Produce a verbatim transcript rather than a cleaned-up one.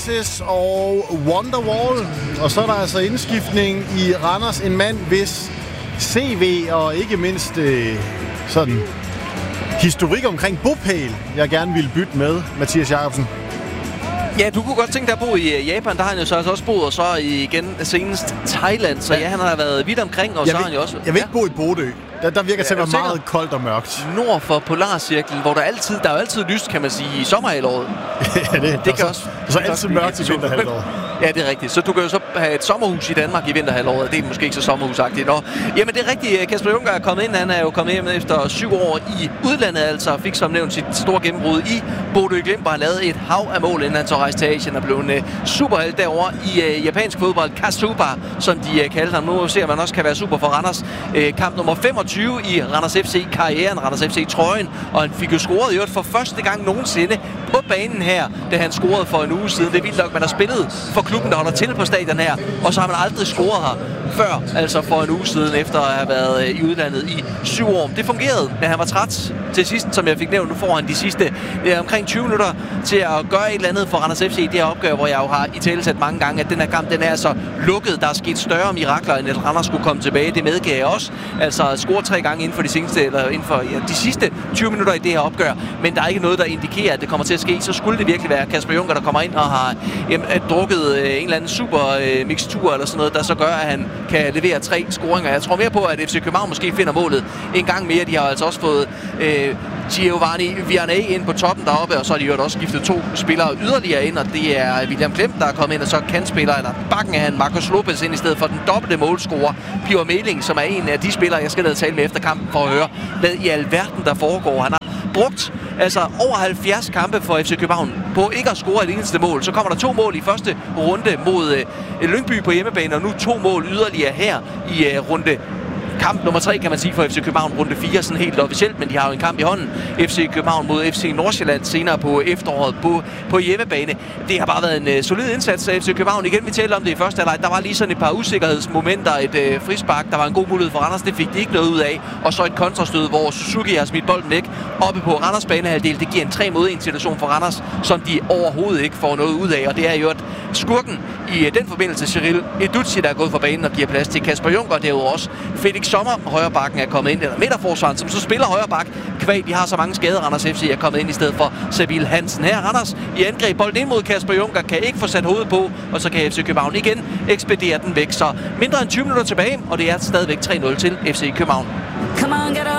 Oasis og Wonderwall. Og så er der altså indskiftning i Randers. En mand, hvis C V og ikke mindst øh, sådan historik omkring bopæl, jeg gerne ville bytte med, Mathias Jacobsen. Ja, du kunne godt tænke dig at bo i Japan. Der har han jo så altså også boet, og så igen senest Thailand. Så ja, han har været vidt omkring, og jeg så vil, har han jo også... Jeg vil ikke ja. bo i Bodø. Der, der virker Ja, til at være sikker? meget koldt og mørkt. Nord for Polarcirklen, hvor der altid der er jo altid lyst, kan man sige, i sommerhalvåret. Ja, det, det kan så, også. Så er altid mørkt i vinterhalvåret. Ja, det er rigtigt. Så du kan jo så have et sommerhus i Danmark i vinterhalvåret. Det er måske ikke så sommerhusagtigt. Nå, jamen det er rigtigt. Kasper Junker er kommet ind. Han er jo kommet hjem efter syv år i udlandet, altså fik som nævnt sit store gennembrud i Bodø Glimt, hvor han lavede et hav af mål, inden han så rejste til Asien og blev en uh, superhelt derovre i uh, japansk fodbold. Kasuba, som de uh, kaldte ham. Nu ser man også kan være super for Randers. Uh, kamp nummer femogtyve i Randers F C-karrieren, Randers F C-trøjen, og han fik jo scoret i øvrigt for første gang nogensinde på banen her, da han scorede for en uge siden. Det er vildt nok, man har spillet for klubben, der holder til på stadion her, og så har man aldrig scoret her før, altså for en uge siden, efter at have været i udlandet i syv år. Det fungerede, men han var træt til sidst, som jeg fik nævnt. Nu får han de sidste eh, omkring tyve minutter til at gøre et eller andet for Randers F C i det her opgør, hvor jeg jo har i talesat mange gange, at den her kamp, den er så lukket. Der er sket større mirakler, end at Randers skulle komme tilbage. Det medgav jeg også. Altså score tre gange inden for de seneste, eller inden for ja, de sidste tyve minutter i det her opgør, men der er ikke noget, der indikerer, at det kommer til at ske. Så skulle det virkelig være Kasper Junker, der kommer ind og har jamen, drukket øh, en eller anden super øh, mixtur eller sådan noget, der så gør, at han kan levere tre scoringer. Jeg tror mere på, at F C København måske finder målet en gang mere. De har altså også fået øh, Giovanni Vianney ind på toppen deroppe, og så har de jo også skiftet to spillere yderligere ind, og det er William Klem, der er kommet ind, og så kan spiller, eller bakken er han, Marcos Lopez ind i stedet for den dobbelte målscorer, Pior Meling, som er en af de spillere, jeg skal ned og tale med efter kampen for at høre, hvad i alverden der foregår. Han har brugt altså over halvfjerds kampe for F C København på ikke at score et eneste mål. Så kommer der to mål i første runde mod øh, Lyngby på hjemmebane, og nu to mål yderligere her i øh, runde kamp nummer tre, kan man sige, for F C København, runde fire, sådan helt officielt, men de har jo en kamp i hånden. F C København mod F C Nordsjælland senere på efteråret på, på hjemmebane. Det har bare været en uh, solid indsats af F C København. Igen, vi talte om det i første halvleg. Der var lige sådan et par usikkerhedsmomenter, et uh, frispark. Der var en god mulighed for Randers, det fik de ikke noget ud af. Og så et kontrastød, hvor Suzuki har smidt bolden væk oppe på Randers banehalvdel. Det giver en tre mod en situation for Randers, som de overhovedet ikke får noget ud af. Og det er jo et skurken i uh, den forbindelse, Cyril Edutsi, der er gået fra banen og giver plads til Kasper Junker. Derudover også Felix Sommer, højrebakken, er kommet ind, eller midterforsvaren, som så spiller højreback. Kvæg, de har så mange skader, Randers F C er kommet ind i stedet for Sabil Hansen. Her Randers i angreb, bolden ind mod Kasper Junker, kan ikke få sat hovedet på, og så kan F C København igen ekspedere den væk. Så mindre end tyve minutter tilbage, og det er stadigvæk tre nul til F C København.